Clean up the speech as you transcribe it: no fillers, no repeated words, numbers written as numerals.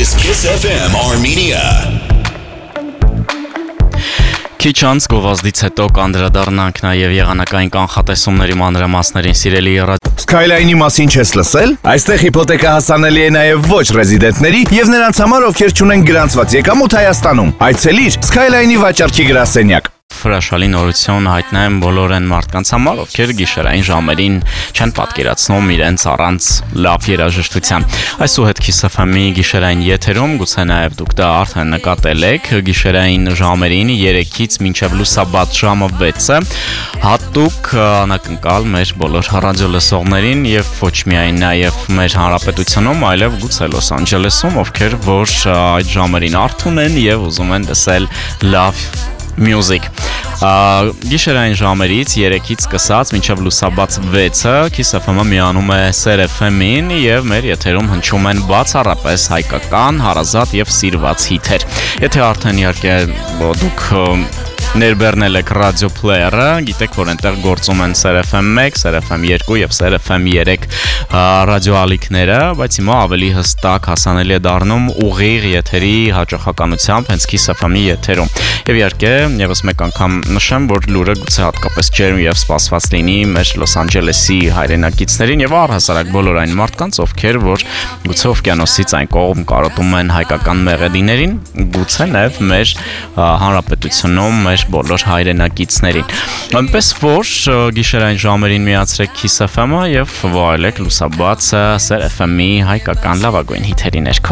is Kiss FM Armenia. Քիչ անց գովազդից հետո կանդրադառնանք նաև եղանակային կանխատեսումների մանրամասներին, սիրելի Skyline-ի մասին չես լսել? Այստեղ հիփոթեկա հասանելի է նաև ոչ ռեզիդենտների եւ նրանց համար, ովքեր չունեն գրանցված եկամուտ Հայաստանում։ Այցելիր Skyline-ի վաճառքի գրասենյակ։ Հրաշալի նորություն հայտնեմ բոլոր այն մարդկանց համար, ովքեր գիշերային ժամերին չեն պատկերացնում իրենց առանց լավ երաժշտության։ Այսուհետ Kiss FM-ի գիշերային եթերում, գուցե նաև դուք դա արդեն նկատել եք, գիշերային ժամերին 3-ից մինչև լուսաբաց ժամը 6-ը հատուկ անակնկալ մեր բոլոր ռադիոլսողներին եւ ոչ միայն նաև մեր հանրապետությունում, այլև գուցե Լոս Անջելեսում, ովքեր որ այդ ժամերին արթ ունեն եւ ուզում են լսել լավ music. Գիշերային ժամերից 3-ից սկսած մինչև լուսաբաց 6-ը Kiss FM-ը միանում է Սեր FM-ին եւ մեր եթերում հնչում են բացառապես հայկական, հարազատ եւ սիրված հիթեր։ Եթե արդեն իհարկե դուք ներբեռնել եք ռադիո պլեյերը, գիտեք, որ այնտեղ գործում են Սեր FM 1, Սեր FM 2 եւ Սեր FM 3 ռադիոալիքները, բայց հիմա ավելի հստակ հասանելի է դառնում ուղիղ եթերի հաճախականությամբ հենց Kiss FM-ի եթերում։ Եվ իհարկե, եւս մեկ անգամ նշեմ, որ լուրը գուցե հատկապես ջերմ եւ սպասված լինի մեր Լոս Անջելեսի հայրենակիցներին եւ առհասարակ բոլոր այն մարդկանց, ովքեր որ գուցե օվկիանոսից այն կողմ կարոտում են հայկական մեղեդիներին, գուցե նաեւ մեր հանրապետությունում մեր բոլոր հայրենակիցներին։ Այնպես որ գիշերային ժամերին միացրեք Kiss FM-ը եւ վայելեք լուսաբաց Սեր FM-ի հայկական լավագույն հիթերի ներքո։